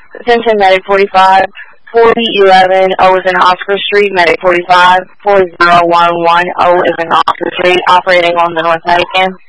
Attention, Medic 45. 4011 O is in Oscar Street, Medic 45. 40110 O is in Oscar Street, operating on the North Medican.